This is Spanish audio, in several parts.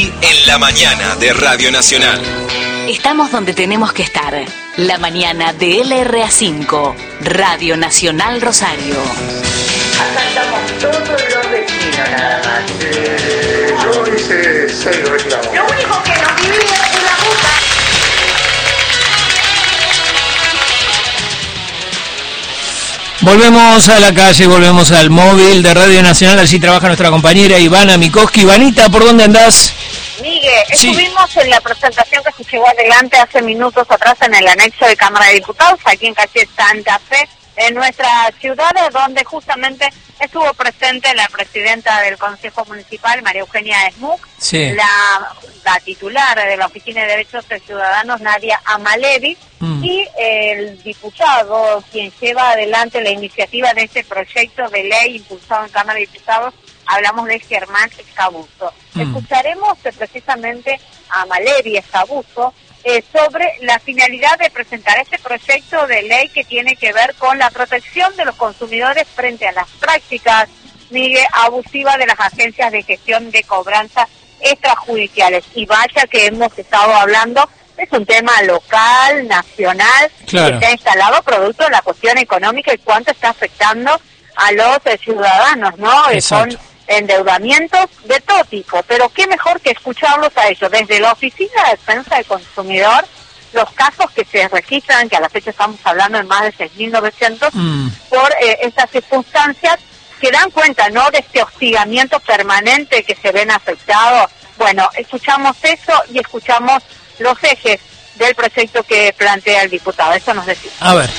Aquí, en la mañana de Radio Nacional. Estamos donde tenemos que estar. La mañana de LRA5, Radio Nacional Rosario. Acá estamos todos los vecinos nada más. Yo hice 6 reclamos. Lo único que nos divide es la ruta. Volvemos a la calle, volvemos al móvil de Radio Nacional. Allí trabaja nuestra compañera Ivana Mikoski. Ivanita, ¿por dónde andás? Miguel, Sí. estuvimos en la presentación que se llevó adelante hace minutos atrás en el anexo de Cámara de Diputados, aquí en calle Santa Fe, en nuestra ciudad, donde justamente estuvo presente la presidenta del Consejo Municipal, María Eugenia Esmuc, Sí. la titular de la Oficina de Derechos Ciudadanos, Nadia Amalevi, y el diputado, quien lleva adelante la iniciativa de este proyecto de ley impulsado en Cámara de Diputados, hablamos de Germán Escabuso. Escucharemos precisamente a Amalevi Escabuso sobre la finalidad de presentar este proyecto de ley que tiene que ver con la protección de los consumidores frente a las prácticas, Miguel, abusivas de las agencias de gestión de cobranza extrajudiciales. Y vaya que hemos estado hablando, es un tema local, nacional, Claro. que está instalado producto de la cuestión económica y cuánto está afectando a los ciudadanos, ¿no? Exacto. Son endeudamientos de todo tipo, pero qué mejor que escucharlos a ellos desde la Oficina de Defensa del Consumidor, los casos que se registran, que a la fecha estamos hablando de más de 6.900, por estas circunstancias, que dan cuenta, ¿no?, de este hostigamiento permanente que se ven afectados. Bueno, escuchamos eso y escuchamos los ejes del proyecto que plantea el diputado. Eso nos decía. A ver.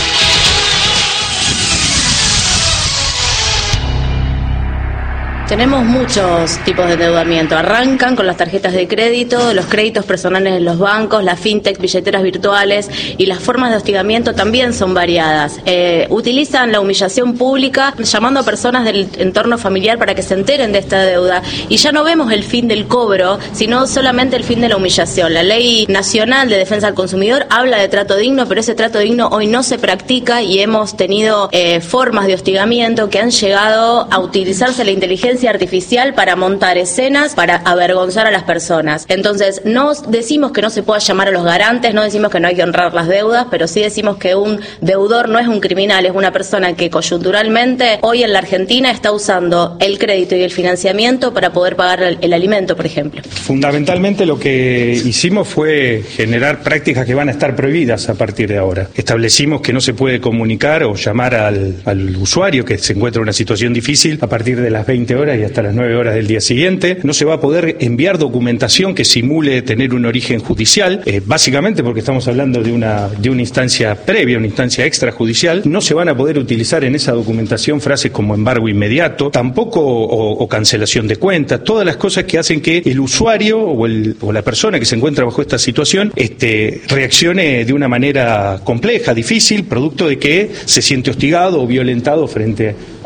Tenemos muchos tipos de endeudamiento. Arrancan con las tarjetas de crédito, los créditos personales en los bancos, las fintech, billeteras virtuales, y las formas de hostigamiento también son variadas. Utilizan la humillación pública, llamando a personas del entorno familiar para que se enteren de esta deuda. Y ya no vemos el fin del cobro, sino solamente el fin de la humillación. La Ley Nacional de Defensa del Consumidor habla de trato digno, pero ese trato digno hoy no se practica y hemos tenido formas de hostigamiento que han llegado a utilizarse la inteligencia artificial para montar escenas, para avergonzar a las personas. Entonces, no decimos que no se pueda llamar a los garantes, no decimos que no hay que honrar las deudas, pero sí decimos que un deudor no es un criminal, es una persona que coyunturalmente hoy en la Argentina está usando el crédito y el financiamiento para poder pagar el alimento, por ejemplo. Fundamentalmente lo que hicimos fue generar prácticas que van a estar prohibidas a partir de ahora. Establecimos que no se puede comunicar o llamar al usuario que se encuentra en una situación difícil a partir de las 20 horas y hasta las 9 horas del día siguiente. No se va a poder enviar documentación que simule tener un origen judicial, básicamente porque estamos hablando de una instancia previa, una instancia extrajudicial. No se van a poder utilizar en esa documentación frases como embargo inmediato, tampoco o cancelación de cuentas, todas las cosas que hacen que el usuario o la persona que se encuentra bajo esta situación reaccione de una manera compleja, difícil, producto de que se siente hostigado o violentado frente a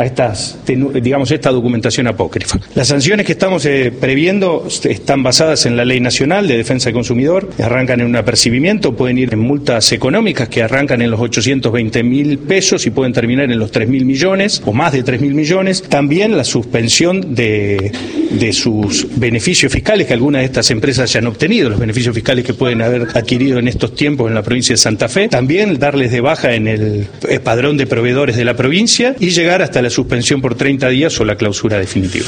esta documentación apócrifa. Las sanciones que estamos previendo están basadas en la Ley Nacional de Defensa del Consumidor, arrancan en un apercibimiento, pueden ir en multas económicas que arrancan en los 820.000 pesos y pueden terminar en los 3.000 millones o más de 3.000 millones. También la suspensión de sus beneficios fiscales que algunas de estas empresas ya han obtenido, los beneficios fiscales que pueden haber adquirido en estos tiempos en la provincia de Santa Fe. También darles de baja en el padrón de proveedores de la provincia y llegar hasta la suspensión por 30 días o la clausura definitiva.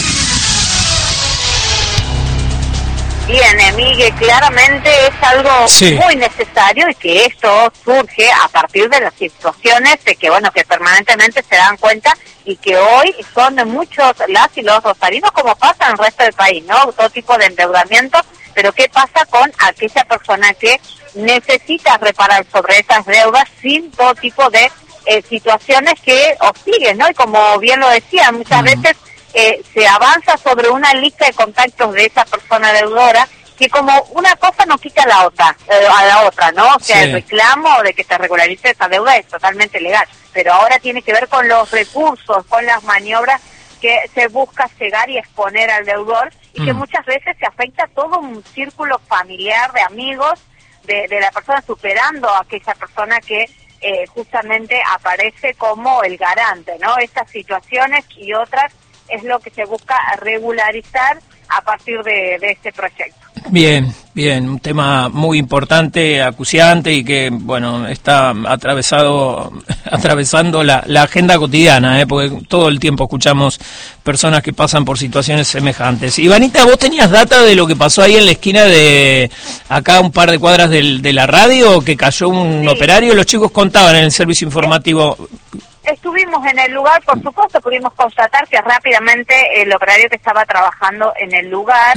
Bien, Miguel, claramente es algo muy necesario y que esto surge a partir de las situaciones de que, bueno, que permanentemente se dan cuenta y que hoy son de muchos las y los rosarinos, como pasa en el resto del país, ¿no? Todo tipo de endeudamiento, pero ¿qué pasa con aquella persona que necesita reparar sobre esas deudas sin todo tipo de situaciones que hostiguen, ¿no? Y como bien lo decía, muchas veces se avanza sobre una lista de contactos de esa persona deudora que como una cosa no quita a la otra, ¿no? O sea, el reclamo de que se regularice esa deuda es totalmente legal, pero ahora tiene que ver con los recursos, con las maniobras que se busca cegar y exponer al deudor y que muchas veces se afecta todo un círculo familiar de amigos de la persona, superando a aquella persona que justamente aparece como el garante, ¿no? Estas situaciones y otras es lo que se busca regularizar a partir de este proyecto. Bien, un tema muy importante, acuciante y que, bueno, está atravesando la agenda cotidiana, porque todo el tiempo escuchamos personas que pasan por situaciones semejantes. Ivanita, ¿vos tenías data de lo que pasó ahí en la esquina de acá, un par de cuadras de la radio, que cayó un operario? Los chicos contaban en el servicio informativo. Estuvimos en el lugar, por supuesto, pudimos constatar que rápidamente el operario que estaba trabajando en el lugar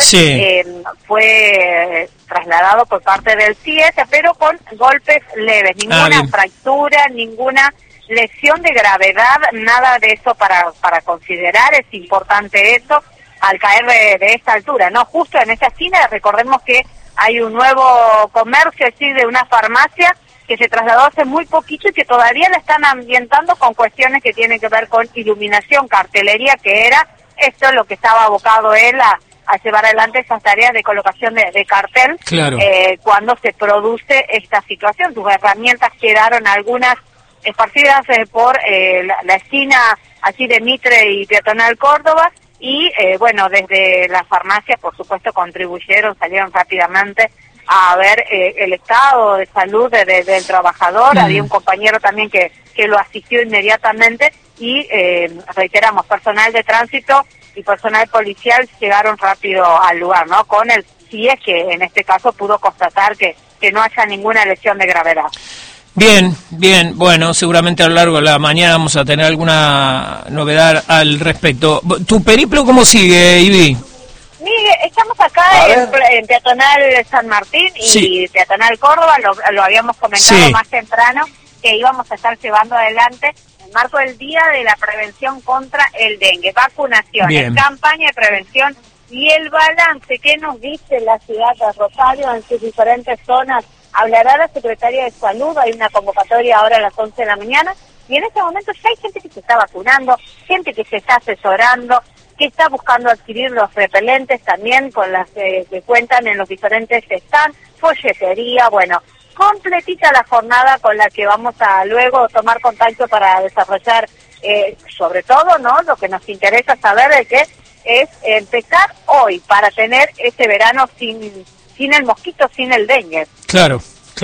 fue trasladado por parte del CIES, pero con golpes leves, ninguna fractura, ninguna lesión de gravedad, nada de eso para considerar. Es importante eso al caer de esta altura, ¿no? Justo en esa esquina, recordemos que hay un nuevo comercio, así, de una farmacia que se trasladó hace muy poquito y que todavía la están ambientando con cuestiones que tienen que ver con iluminación, cartelería, que era esto lo que estaba abocado él a llevar adelante esas tareas de colocación de cartel. Claro. Cuando se produce esta situación. Sus herramientas quedaron algunas esparcidas por la esquina así de Mitre y Peatonal Córdoba, y bueno, desde la farmacia, por supuesto, salieron rápidamente a ver el estado de salud del trabajador. Había un compañero también que lo asistió inmediatamente, y reiteramos, personal de tránsito y personal policial llegaron rápido al lugar, ¿no? Con el CIES, que en este caso pudo constatar que no haya ninguna lesión de gravedad. Bien, bueno, seguramente a lo largo de la mañana vamos a tener alguna novedad al respecto. ¿Tu periplo cómo sigue, Ivi? Miguel, estamos acá en Peatonal San Martín y Peatonal Córdoba, lo habíamos comentado más temprano, que íbamos a estar llevando adelante en marco del Día de la Prevención contra el Dengue, vacunaciones, campaña de prevención, y el balance que nos dice la ciudad de Rosario en sus diferentes zonas. Hablará la Secretaría de Salud, hay una convocatoria ahora a las 11 de la mañana, y en este momento ya hay gente que se está vacunando, gente que se está asesorando, que está buscando adquirir los repelentes también con las que cuentan en los diferentes stands, folletería, bueno, completita la jornada con la que vamos a luego tomar contacto para desarrollar, sobre todo, ¿no? Lo que nos interesa saber de que es empezar hoy para tener ese verano sin el mosquito, sin el dengue. Claro.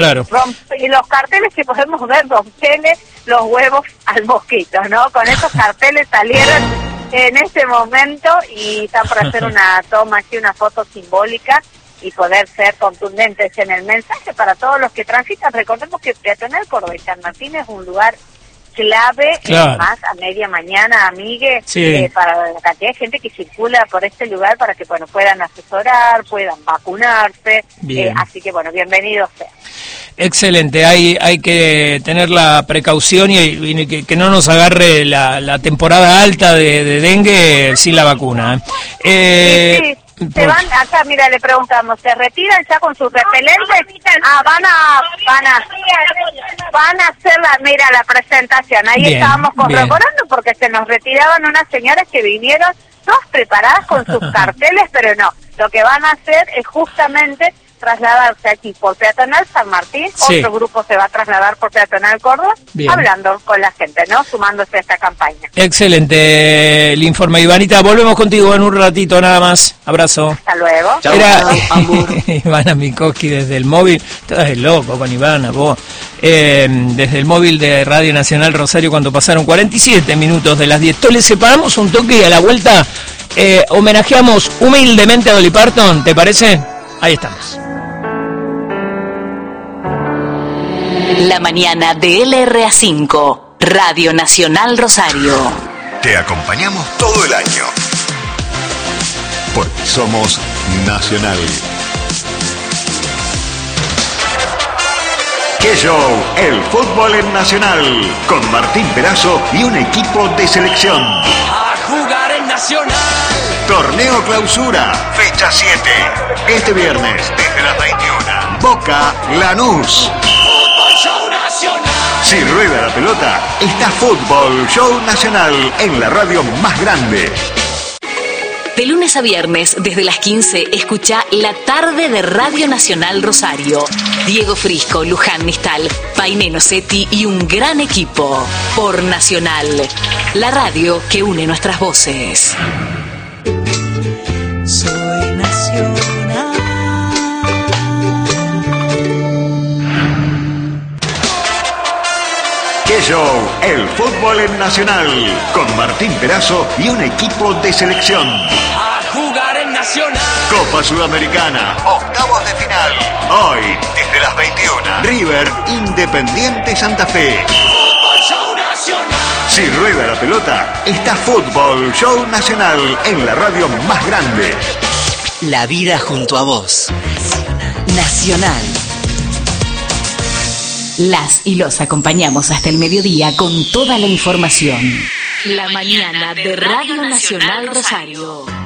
Y los carteles que podemos ver, rompele los huevos al mosquito, ¿no? Con esos carteles salieron en este momento y están por hacer una toma aquí, una foto simbólica, y poder ser contundentes en el mensaje para todos los que transitan. Recordemos que Peatonal Córdoba y San Martín es un lugar clave, más a media mañana, amigue, para la cantidad de gente que circula por este lugar, para que puedan asesorar, puedan vacunarse, así que bienvenidos sean. Excelente, hay que tener la precaución y que no nos agarre la temporada alta de dengue sin la vacuna. Se van acá, mira, le preguntamos, ¿se retiran ya con sus repelentes? Van a hacer la presentación. Ahí estábamos corroborando porque se nos retiraban unas señoras que vinieron todas preparadas con sus carteles, pero no, lo que van a hacer es justamente trasladarse aquí por Peatonal San Martín, otro grupo se va a trasladar por Peatonal Córdoba, hablando con la gente, ¿no? Sumándose a esta campaña. Excelente el informe, Ivanita. Volvemos contigo en un ratito nada más. Abrazo. Hasta luego. Chau. Era Ivana Mikoski desde el móvil. Estás loco con Ivana, vos. Desde el móvil de Radio Nacional Rosario, cuando pasaron 47 minutos de las 10. Le separamos un toque y a la vuelta homenajeamos humildemente a Dolly Parton, ¿te parece? Ahí estamos. La mañana de LRA5, Radio Nacional Rosario. Te acompañamos todo el año. Porque somos Nacional. ¡Qué show! El fútbol en Nacional. Con Martín Perazo y un equipo de selección. A jugar en Nacional. Torneo Clausura, fecha 7. Este viernes, desde las 21. Boca Lanús. Fútbol Show Nacional. Si rueda la pelota, está Fútbol Show Nacional en la radio más grande. De lunes a viernes, desde las 15, escucha La Tarde de Radio Nacional Rosario. Diego Frisco, Luján Nistal, Painé Nocetti y un gran equipo. Por Nacional, la radio que une nuestras voces. Soy Show, el fútbol en Nacional, con Martín Perazo y un equipo de selección. A jugar en Nacional. Copa Sudamericana, octavos de final. Hoy, desde las 21. River, Independiente Santa Fe. Fútbol Show Nacional. Si rueda la pelota, está Fútbol Show Nacional en la radio más grande. La vida junto a vos. Nacional. Las y los acompañamos hasta el mediodía con toda la información. La mañana de Radio Nacional Rosario.